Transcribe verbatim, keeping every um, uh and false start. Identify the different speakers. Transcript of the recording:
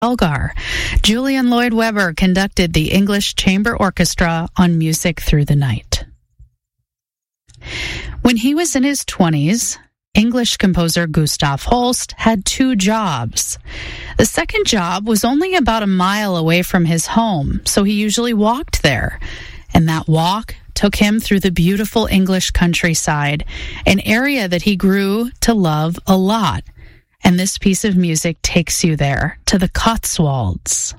Speaker 1: Elgar. Julian Lloyd Webber conducted the English Chamber Orchestra on Music Through the Night. When he was in his twenties, English composer Gustav Holst had two jobs. The second job was only about a mile away from his home, so he usually walked there. And that walk took him through the beautiful English countryside, an area that he grew to love a lot. And this piece of music takes you there, to the Cotswolds.